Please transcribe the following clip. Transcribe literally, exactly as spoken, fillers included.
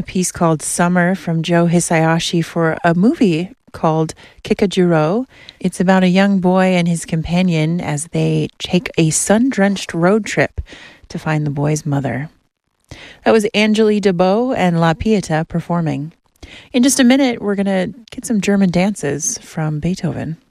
a piece called Summer from Joe Hisayashi for a movie called Kikajuro. It's about a young boy and his companion as they take a sun-drenched road trip to find the boy's mother. That was Angélie Debaux and La Pieta performing. In just a minute, we're going to get some German dances from Beethoven.